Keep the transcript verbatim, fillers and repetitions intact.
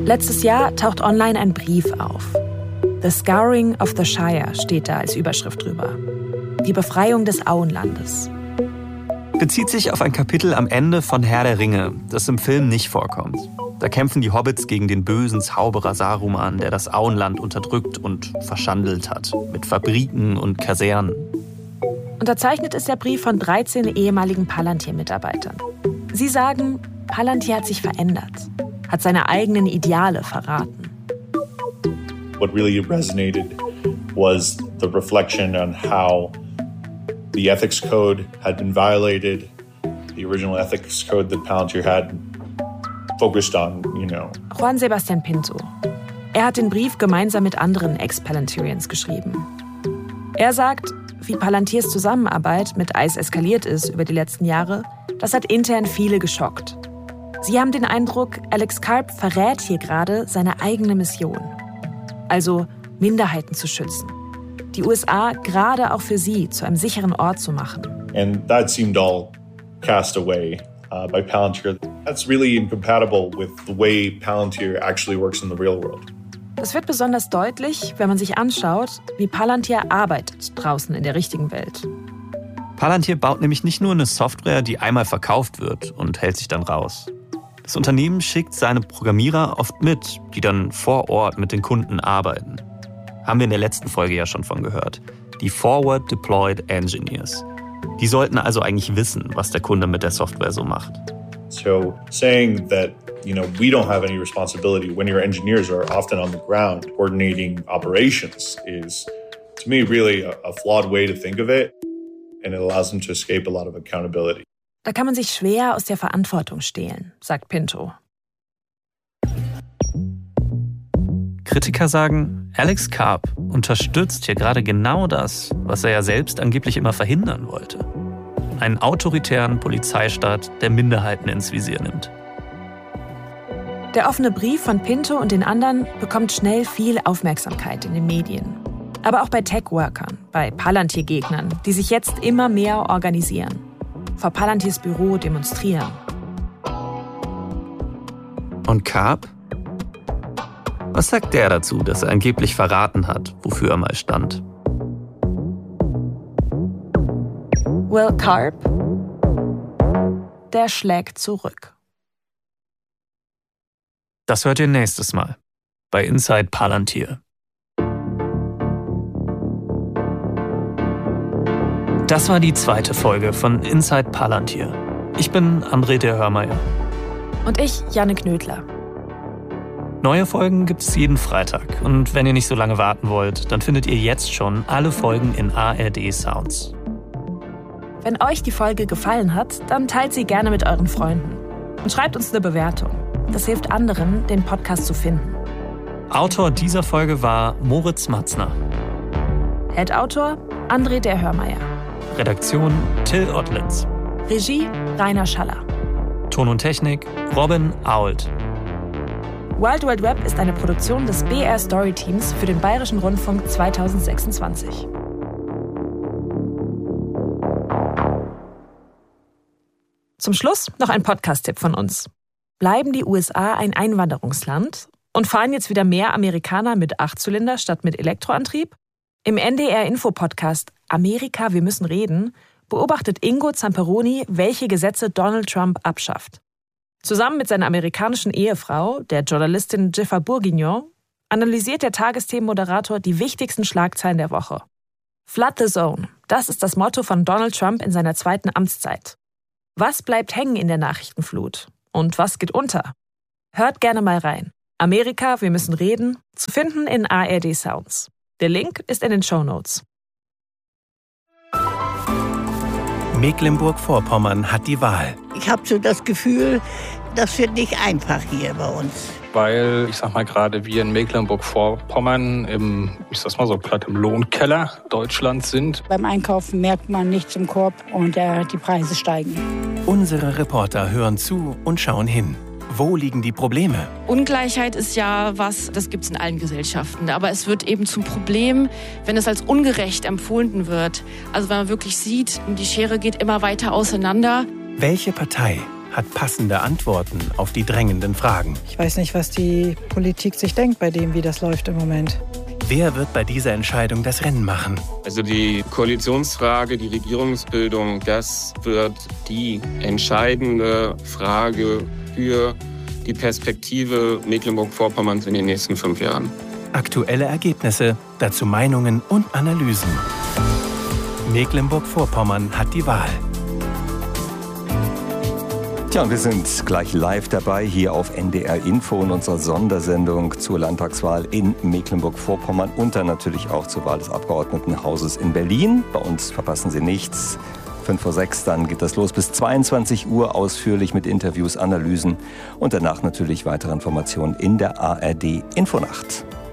Letztes Jahr taucht online ein Brief auf. The Scouring of the Shire steht da als Überschrift drüber. Die Befreiung des Auenlandes. Bezieht sich auf ein Kapitel am Ende von Herr der Ringe, das im Film nicht vorkommt. Da kämpfen die Hobbits gegen den bösen Zauberer Saruman, der das Auenland unterdrückt und verschandelt hat. Mit Fabriken und Kasernen. Unterzeichnet ist der Brief von dreizehn ehemaligen Palantir-Mitarbeitern. Sie sagen, Palantir hat sich verändert, hat seine eigenen Ideale verraten. What really resonated was the reflection on how the ethics code had been violated, the original ethics code that Palantir had focused on, you know. Juan Sebastian Pinto. Er hat den Brief gemeinsam mit anderen Ex-Palantirians geschrieben. Er sagt, wie Palantirs Zusammenarbeit mit I C E eskaliert ist über die letzten Jahre, das hat intern viele geschockt. Sie haben den Eindruck, Alex Karp verrät hier gerade seine eigene Mission. Also Minderheiten zu schützen. Die U S A gerade auch für sie zu einem sicheren Ort zu machen. And that seemed all cast away uh, by Palantir. That's really incompatible with the way Palantir actually works in the real world. Das wird besonders deutlich, wenn man sich anschaut, wie Palantir arbeitet draußen in der richtigen Welt. Palantir baut nämlich nicht nur eine Software, die einmal verkauft wird und hält sich dann raus. Das Unternehmen schickt seine Programmierer oft mit, die dann vor Ort mit den Kunden arbeiten. Haben wir in der letzten Folge ja schon von gehört. Die Forward Deployed Engineers. Die sollten also eigentlich wissen, was der Kunde mit der Software so macht. So saying that, you know, we don't have any responsibility when your engineers are often on the ground coordinating operations is, to me, really a, a flawed way to think of it. And it allows them to escape a lot of accountability. Da kann man sich schwer aus der Verantwortung stehlen, sagt Pinto. Kritiker sagen, Alex Karp unterstützt hier gerade genau das, was er ja selbst angeblich immer verhindern wollte. Einen autoritären Polizeistaat, der Minderheiten ins Visier nimmt. Der offene Brief von Pinto und den anderen bekommt schnell viel Aufmerksamkeit in den Medien. Aber auch bei Tech-Workern, bei Palantir-Gegnern, die sich jetzt immer mehr organisieren. Vor Palantirs Büro demonstrieren. Und Karp? Was sagt der dazu, dass er angeblich verraten hat, wofür er mal stand? Will Karp, der schlägt zurück. Das hört ihr nächstes Mal bei Inside Palantir. Das war die zweite Folge von Inside Palantir. Ich bin André der Hörmeier. Und ich, Janne Knödler. Neue Folgen gibt es jeden Freitag. Und wenn ihr nicht so lange warten wollt, dann findet ihr jetzt schon alle Folgen in A R D Sounds. Wenn euch die Folge gefallen hat, dann teilt sie gerne mit euren Freunden. Und schreibt uns eine Bewertung. Das hilft anderen, den Podcast zu finden. Autor dieser Folge war Moritz Matzner. Head-Autor André der Hörmeier. Redaktion Till Ottlitz. Regie Rainer Schaller. Ton und Technik Robin Ault. Wild Wild Web ist eine Produktion des B R Story Teams für den Bayerischen Rundfunk zwanzig sechsundzwanzig. Zum Schluss noch ein Podcast-Tipp von uns. Bleiben die U S A ein Einwanderungsland und fahren jetzt wieder mehr Amerikaner mit Achtzylinder statt mit Elektroantrieb? Im N D R-Info-Podcast Amerika, wir müssen reden, beobachtet Ingo Zamperoni, welche Gesetze Donald Trump abschafft. Zusammen mit seiner amerikanischen Ehefrau, der Journalistin Jiffa Bourguignon, analysiert der Tagesthemenmoderator die wichtigsten Schlagzeilen der Woche. Flood the Zone, das ist das Motto von Donald Trump in seiner zweiten Amtszeit. Was bleibt hängen in der Nachrichtenflut? Und was geht unter? Hört gerne mal rein. Amerika, wir müssen reden, zu finden in A R D Sounds. Der Link ist in den Shownotes. Mecklenburg-Vorpommern hat die Wahl. Ich habe so das Gefühl, das wird nicht einfach hier bei uns. Weil, ich sag mal, gerade wir in Mecklenburg-Vorpommern im, ich sag's mal so platt, im Lohnkeller Deutschlands sind. Beim Einkaufen merkt man nichts im Korb und äh, die Preise steigen. Unsere Reporter hören zu und schauen hin. Wo liegen die Probleme? Ungleichheit ist ja was, das gibt es in allen Gesellschaften. Aber es wird eben zum Problem, wenn es als ungerecht empfunden wird. Also wenn man wirklich sieht, die Schere geht immer weiter auseinander. Welche Partei hat passende Antworten auf die drängenden Fragen. Ich weiß nicht, was die Politik sich denkt bei dem, wie das läuft im Moment. Wer wird bei dieser Entscheidung das Rennen machen? Also die Koalitionsfrage, die Regierungsbildung, das wird die entscheidende Frage für die Perspektive Mecklenburg-Vorpommerns in den nächsten fünf Jahren. Aktuelle Ergebnisse, dazu Meinungen und Analysen. Mecklenburg-Vorpommern hat die Wahl. Tja, und wir sind gleich live dabei hier auf N D R Info in unserer Sondersendung zur Landtagswahl in Mecklenburg-Vorpommern und dann natürlich auch zur Wahl des Abgeordnetenhauses in Berlin. Bei uns verpassen Sie nichts. fünf vor sechs, dann geht das los bis zweiundzwanzig Uhr, ausführlich mit Interviews, Analysen und danach natürlich weitere Informationen in der A R D Infonacht.